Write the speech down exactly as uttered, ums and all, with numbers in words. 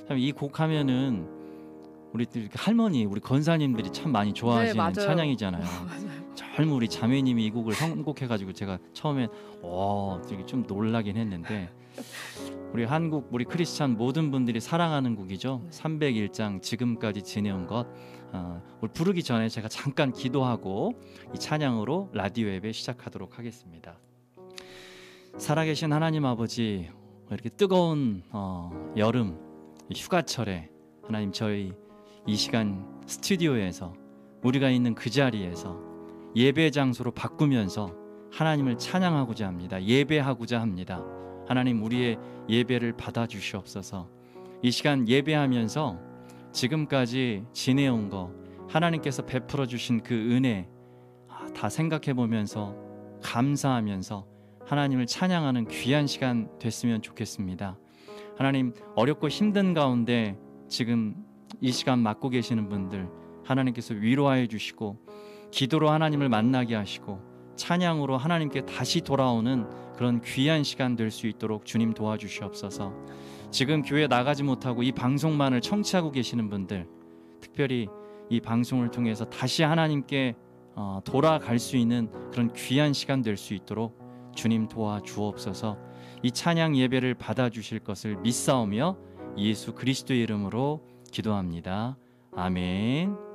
참 이 곡 하면은 우리 할머니, 우리 권사님들이 참 많이 좋아하시는 네, 찬양이잖아요. 맞아요. 젊은 우리 자매님이 이 곡을 선곡해가지고 제가 처음엔 어, 되게 좀 놀라긴 했는데 우리 한국 우리 크리스찬 모든 분들이 사랑하는 곡이죠. 네. 삼백일 장 지금까지 지내온 것. 어, 우리 부르기 전에 제가 잠깐 기도하고 이 찬양으로 라디오 예배 시작하도록 하겠습니다. 살아계신 하나님 아버지, 이렇게 뜨거운 어, 여름 휴가철에 하나님, 저희 이 시간 스튜디오에서 우리가 있는 그 자리에서 예배 장소로 바꾸면서 하나님을 찬양하고자 합니다. 예배하고자 합니다. 하나님, 우리의 예배를 받아주시옵소서. 이 시간 예배하면서 지금까지 지내온 거, 하나님께서 베풀어 주신 그 은혜 다 생각해 보면서 감사하면서 하나님을 찬양하는 귀한 시간 됐으면 좋겠습니다. 하나님, 어렵고 힘든 가운데 지금 이 시간 맡고 계시는 분들 하나님께서 위로하여 주시고 기도로 하나님을 만나게 하시고 찬양으로 하나님께 다시 돌아오는 그런 귀한 시간 될 수 있도록 주님 도와주시옵소서. 지금 교회 나가지 못하고 이 방송만을 청취하고 계시는 분들, 특별히 이 방송을 통해서 다시 하나님께 어, 돌아갈 수 있는 그런 귀한 시간 될 수 있도록 주님 도와주옵소서. 이 찬양 예배를 받아주실 것을 믿사오며 예수 그리스도의 이름으로 기도합니다. 아멘.